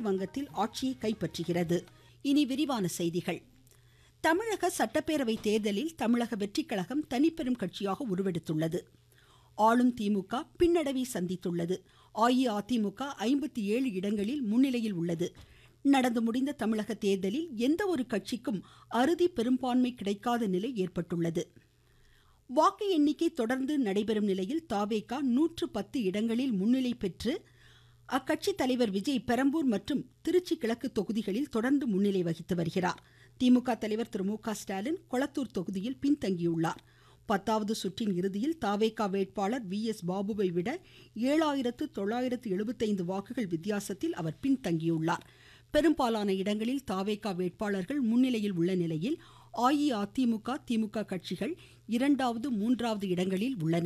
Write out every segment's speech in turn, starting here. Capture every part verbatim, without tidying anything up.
வங்கத்தில் ஆட்சியை கைப்பற்றுகிறது. இனி விரிவான செய்திகள். தமிழக சட்டப்பேரவை தேர்தலில் தமிழக வெற்றி கழகம் தனிப்பெரும் கட்சியாக உருவெடுத்துள்ளது. ஆளும் திமுக பின்னடைவை சந்தித்துள்ளது. அஇஅதிமுக ஐம்பத்தி ஏழு இடங்களில் முன்னிலையில் உள்ளது. நடந்து முடிந்த தமிழக தேர்தலில் எந்த ஒரு கட்சிக்கும் அறுதி பெரும்பான்மை கிடைக்காத நிலை ஏற்பட்டுள்ளது. வாக்கு எண்ணிக்கை தொடர்ந்து நடைபெறும் நிலையில் தாவேகா நூற்று பத்து இடங்களில் முன்னிலை பெற்று அக்கட்சி தலைவர் விஜய் பெரம்பூர் மற்றும் திருச்சி கிழக்கு தொகுதிகளில் தொடர்ந்து முன்னிலை வகித்து வருகிறார். திமுக தலைவர் திரு மு க ஸ்டாலின் கொளத்தூர் தொகுதியில் பின்தங்கியுள்ளார். பத்தாவது சுற்றின் இறுதியில் தாவேகா வேட்பாளர் வி எஸ் பாபுவை விட ஏழாயிரத்து தொள்ளாயிரத்து எழுபத்தைந்து வாக்குகள் வித்தியாசத்தில் அவர் பின்தங்கியுள்ளார். பெரும்பாலான இடங்களில் தாவேகா வேட்பாளர்கள் முன்னிலையில் உள்ள நிலையில் அஇஅதிமுக திமுக கட்சிகள் இரண்டாவது மூன்றாவது இடங்களில் உள்ளன.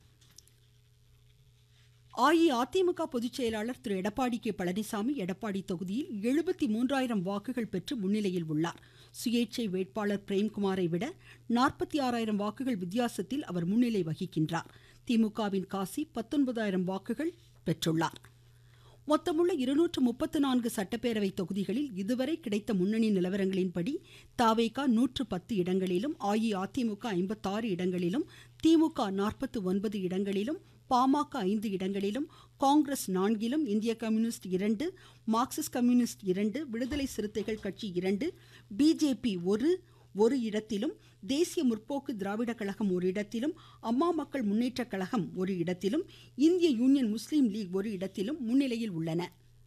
அஇஅதிமுக பொதுச் செயலாளர் திரு எடப்பாடி கே பழனிசாமி எடப்பாடி தொகுதியில் எழுபத்தி மூன்றாயிரம் வாக்குகள் பெற்று முன்னிலையில் உள்ளார். சுயேட்சை வேட்பாளர் பிரேம்குமாரை விட நாற்பத்தி ஆறாயிரம் வாக்குகள் வித்தியாசத்தில் அவர் முன்னிலை வகிக்கின்றார். திமுகவின் காசி பத்தொன்பதாயிரம் வாக்குகள் பெற்றுள்ளார். மொத்தமுள்ள இருநூற்று முப்பத்து நான்கு சட்டப்பேரவை தொகுதிகளில் இதுவரை கிடைத்த முன்னணி நிலவரங்களின்படி தாவேகா நூற்று பத்து இடங்களிலும் அஇஅதிமுக ஐம்பத்தாறு இடங்களிலும் திமுக நாற்பத்தி ஒன்பது இடங்களிலும் பாமக ஐந்து இடங்களிலும் காங்கிரஸ் நான்கிலும் இந்திய கம்யூனிஸ்ட் இரண்டு மார்க்சிஸ்ட் கம்யூனிஸ்ட் இரண்டு விடுதலை சிறுத்தைகள் கட்சி இரண்டு பிஜேபி ஒரு ஒரு இடத்திலும் தேசிய முற்போக்கு திராவிட கழகம் ஒரு இடத்திலும் அம்மா மக்கள் முன்னேற்ற கழகம் ஒரு இடத்திலும் இந்திய யூனியன் முஸ்லீம் லீக் ஒரு இடத்திலும் முன்னிலையில் உள்ளன.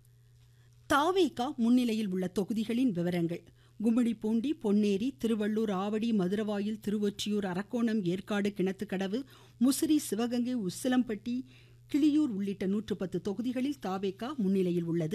தாவேகா முன்னிலையில் உள்ள தொகுதிகளின் விவரங்கள்: கும்மிடிப்பூண்டி, பொன்னேரி, திருவள்ளூர், ஆவடி, மதுரவாயில், திருவொற்றியூர், அரக்கோணம், ஏற்காடு, கிணத்துக்கடவு, முசிறி, சிவகங்கை, உசிலம்பட்டி, கிளியூர் உள்ளிட்ட நூற்று பத்து தொகுதிகளில் தாவேகா முன்னிலையில் உள்ளது.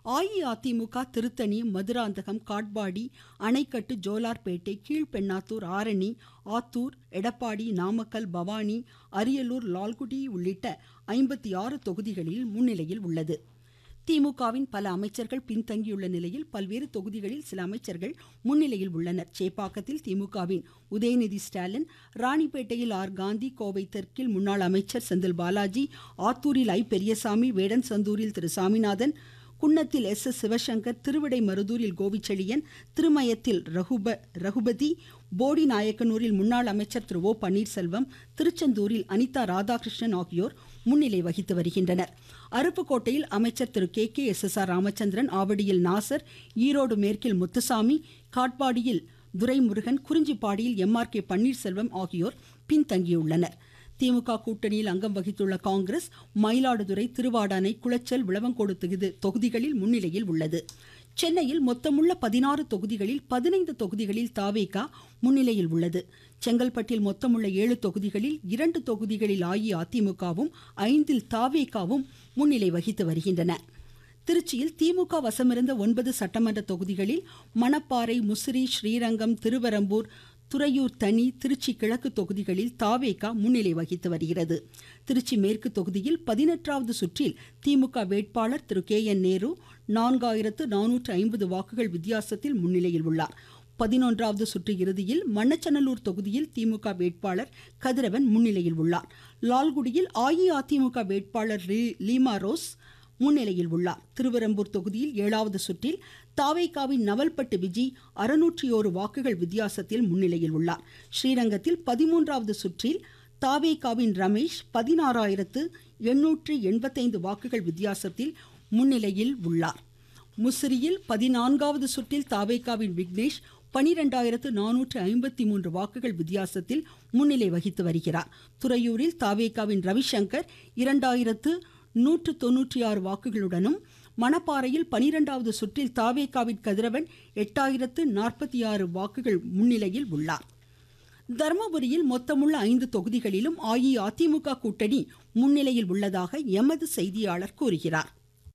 அஇஅதிமுக திருத்தணி, மதுராந்தகம், காட்பாடி, அணைக்கட்டு, ஜோலார்பேட்டை, கீழ்பெண்ணாத்தூர், ஆரணி, ஆத்தூர், எடப்பாடி, நாமக்கல், பவானி, அரியலூர், லால்குடி உள்ளிட்ட ஐம்பத்தி ஆறு தொகுதிகளில் முன்னிலையில் உள்ளது. திமுகவின் பல அமைச்சர்கள் பின்தங்கியுள்ள நிலையில் பல்வேறு தொகுதிகளில் சில அமைச்சர்கள் முன்னிலையில் உள்ளனர். சேப்பாக்கத்தில் திமுகவின் உதயநிதி ஸ்டாலின், ராணிப்பேட்டையில் ஆர் காந்தி, கோவை தெற்கில் முன்னாள் அமைச்சர் செந்தில் பாலாஜி, ஆத்தூரில் ஐ பெரியசாமி, வேடன்சந்தூரில் திரு சாமிநாதன், குன்னத்தில் எஸ் எஸ் சிவசங்கர், திருவிடைமருதூரில் கோவிச்செழியன், திருமயத்தில் ரகுப ரகுபதி, போடி நாயக்கனூரில் முன்னாள் அமைச்சர் திரு ஓ பன்னீர்செல்வம், திருச்செந்தூரில் அனிதா ராதாகிருஷ்ணன் ஆகியோர் முன்னிலை வகித்து வருகின்றனர். அருப்புக்கோட்டையில் அமைச்சர் திரு K K S S R Ramachandran, ஆவடியில் Nassar, Erode மேற்கில் Muthusamy, காட்பாடியில் Duraimurugan, குறிஞ்சிப்பாடியில் M R K Panneerselvam ஆகியோர் பின்தங்கியுள்ளனர். திமுக கூட்டணியில் அங்கம் வகித்துள்ள காங்கிரஸ் மயிலாடுதுறை, திருவாடானை, குளச்சல், விளவங்கோடு தொகுதிகளில் முன்னிலையில் உள்ளது. சென்னையில் மொத்தமுள்ள பதினாறு தொகுதிகளில் பதினைந்து தொகுதிகளில் தாவேகா முன்னிலையில் உள்ளது. செங்கல்பட்டில் மொத்தமுள்ள ஏழு தொகுதிகளில் இரண்டு தொகுதிகளில் அஇஅதிமுகவும் ஐந்தில் தாவேகாவும் முன்னிலை வகித்து வருகின்றன. திருச்சியில் திமுக வசமிருந்த ஒன்பது சட்டமன்ற தொகுதிகளில் மணப்பாறை, முசிறி, ஸ்ரீரங்கம், திருவரம்பூர், துறையூர் தனி, திருச்சி கிழக்கு தொகுதிகளில் தாவேகா முன்னிலை வகித்து வருகிறது. திருச்சி மேற்கு தொகுதியில் பதினெட்டாவது சுற்றில் திமுக வேட்பாளர் திரு கே என் நேரு நான்காயிரத்து நானூற்று ஐம்பது வாக்குகள் வித்தியாசத்தில் முன்னிலையில் உள்ளார். பதினொன்றாவது சுற்று இறுதியில் மண்ணச்சநல்லூர் தொகுதியில் திமுக வேட்பாளர் கதிரவன் முன்னிலையில் உள்ளார். லால்குடியில் அஇஅதிமுக வேட்பாளர் லீமா ரோஸ் முன்னிலையில் உள்ளார். திருவரம்பூர் தொகுதியில் ஏழாவது சுற்றில் தாவேகாவின் நவல்பட்டு விஜி அறுநூற்றி ஒரு வாக்குகள் வித்தியாசத்தில் முன்னிலையில் உள்ளார். ஸ்ரீரங்கத்தில் பதிமூன்றாவது சுற்றில் தாவேகாவின் ரமேஷ் பதினாறாயிரத்து எண்ணூற்று எண்பத்தைந்து வாக்குகள் வித்தியாசத்தில் முன்னிலையில் உள்ளார். முசிறியில் பதினான்காவது சுற்றில் தாவேகாவின் விக்னேஷ் பனிரெண்டாயிரத்து நானூற்று ஐம்பத்தி மூன்று வாக்குகள் வித்தியாசத்தில் முன்னிலை வகித்து வருகிறார். துறையூரில் தாவேகாவின் ரவிசங்கர் இரண்டாயிரத்து நூற்று தொன்னூற்றி ஆறு வாக்குகளுடனும், மணப்பாறையில் பனிரெண்டாவது சுற்றில் தாவேகாவின் கதிரவன் எட்டாயிரத்து நாற்பத்தி ஆறு வாக்குகள் முன்னிலையில் உள்ளார். தர்மபுரியில் மொத்தமுள்ள ஐந்து தொகுதிகளிலும் அஇஅதிமுக கூட்டணி முன்னிலையில் உள்ளதாக எமது செய்தியாளர் கூறுகிறார்.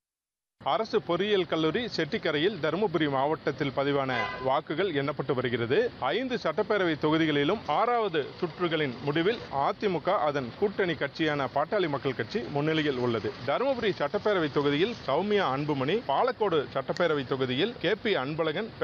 அரசு பொறியியல் கல்லூரி செட்டிக்கரையில் தருமபுரி மாவட்டத்தில் பதிவான வாக்குகள் எண்ணப்பட்டு வருகிறது. ஐந்து சட்டப்பேரவை தொகுதிகளிலும் ஆறாவது சுற்றுகளின் முடிவில் அதிமுக அதன் கூட்டணி கட்சியான பாட்டாளி மக்கள் கட்சி முன்னிலையில் உள்ளது. தருமபுரி சட்டப்பேரவை தொகுதியில் சௌமியா அன்புமணி, பாலக்கோடு சட்டப்பேரவை தொகுதியில் கே பி அன்பழகன்,